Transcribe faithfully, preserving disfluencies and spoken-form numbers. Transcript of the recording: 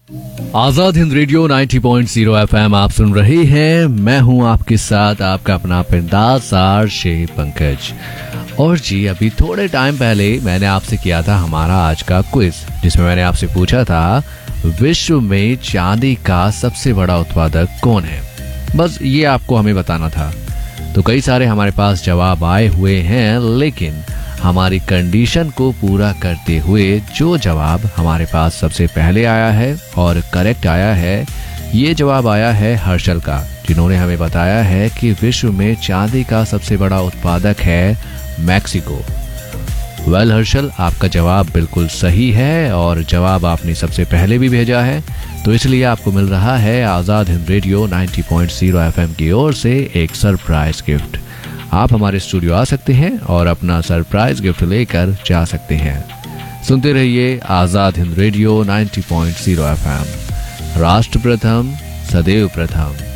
Azad Hind radio नब्बे point शून्य FM आप सुन रहे हैं। मैं हूं आपके साथ आपका अपना बिंदास आरजे पंकज। और जी अभी थोड़े टाइम पहले मैंने आपसे किया था हमारा आज का क्विज, जिसमें मैंने आपसे पूछा था विश्व में चांदी का सबसे बड़ा उत्पादक कौन है। बस ये आपको हमें बताना था। तो कई सारे हमारे पास जवाब आए हुए हैं, लेकिन हमारी कंडीशन को पूरा करते हुए जो जवाब हमारे पास सबसे पहले आया है और करेक्ट आया है, ये जवाब आया है हर्षल का, जिन्होंने हमें बताया है कि विश्व में चांदी का सबसे बड़ा उत्पादक है मैक्सिको। वेल हर्षल, आपका जवाब बिल्कुल सही है और जवाब आपने सबसे पहले भी भेजा है, तो इसलिए आपको मिल रहा है आजाद हिंद रेडियो नब्बे पॉइंट शून्य एफएम की ओर से एक सरप्राइज गिफ्ट। आप हमारे स्टूडियो आ सकते हैं और अपना सरप्राइज गिफ्ट लेकर जा सकते हैं। सुनते रहिए आजाद हिंद रेडियो नब्बे पॉइंट शून्य एफएम। राष्ट्र प्रथम, सदैव प्रथम।